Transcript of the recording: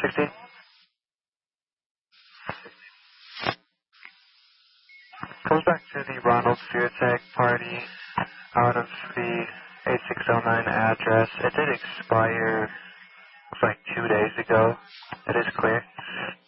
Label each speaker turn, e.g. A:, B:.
A: 16. Goes back to the Ronald Feartech party out of the 8609 address. It did expire, looks like 2 days ago. It is clear.